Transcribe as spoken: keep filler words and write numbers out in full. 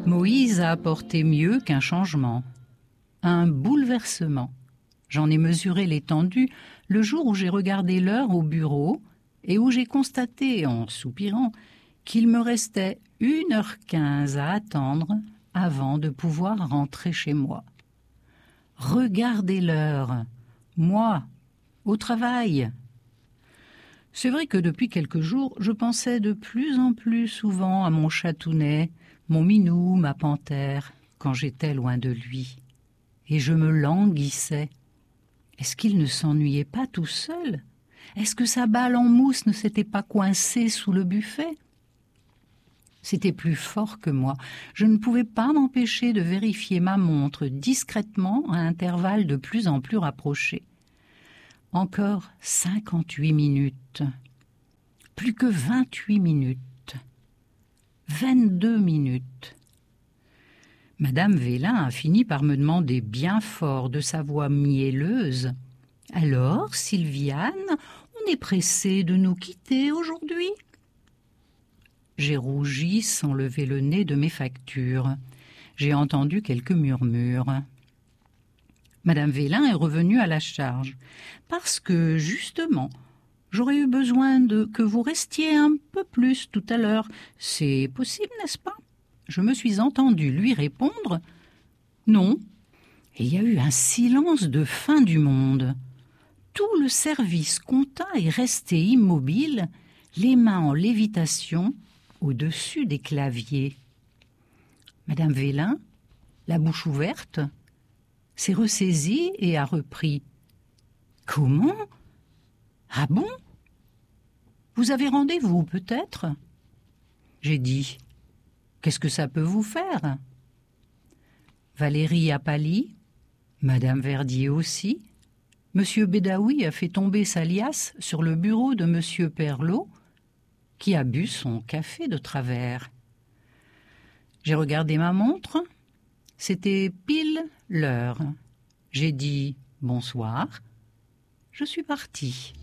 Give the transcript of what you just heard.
Moïse a apporté mieux qu'un changement, un bouleversement. J'en ai mesuré l'étendue le jour où j'ai regardé l'heure au bureau et où j'ai constaté, en soupirant, qu'il me restait une heure quinze à attendre avant de pouvoir rentrer chez moi. Regardez l'heure, moi, au travail. C'est vrai que depuis quelques jours, je pensais de plus en plus souvent à mon chatounet, mon minou, ma panthère, quand j'étais loin de lui. Et je me languissais. Est-ce qu'il ne s'ennuyait pas tout seul? Est-ce que sa balle en mousse ne s'était pas coincée sous le buffet? C'était plus fort que moi. Je ne pouvais pas m'empêcher de vérifier ma montre discrètement à intervalles de plus en plus rapprochés. Encore cinquante-huit minutes. Plus que vingt-huit minutes. vingt-deux minutes. Madame Vélin a fini par me demander bien fort de sa voix mielleuse. « Alors, Sylviane, on est pressé de nous quitter aujourd'hui ?» J'ai rougi sans lever le nez de mes factures. J'ai entendu quelques murmures. Madame Vélin est revenue à la charge. Parce que, justement, j'aurais eu besoin de que vous restiez un peu plus tout à l'heure. C'est possible, n'est-ce pas? Je me suis entendue lui répondre « Non ». Et il y a eu un silence de fin du monde. Tout le service compta est resté immobile, les mains en lévitation, au-dessus des claviers. Madame Vélin, la bouche ouverte, s'est ressaisie et a repris. « Comment? Ah bon? Vous avez rendez-vous, peut-être ?» J'ai dit. « Qu'est-ce que ça peut vous faire ?» Valérie a pâli, Madame Verdier aussi. Monsieur Bédaoui a fait tomber sa liasse sur le bureau de Monsieur Perlot, qui a bu son café de travers. J'ai regardé ma montre. C'était pile l'heure. J'ai dit « bonsoir ». Je suis partie.